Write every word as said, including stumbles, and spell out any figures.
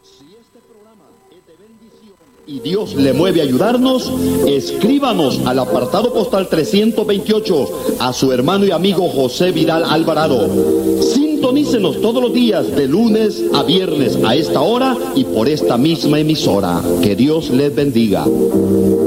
y Dios le mueve a ayudarnos, escríbanos al apartado postal trescientos veintiocho a su hermano y amigo José Vidal Alvarado. Sintonícenos todos los días de lunes a viernes a esta hora y por esta misma emisora. Que Dios les bendiga.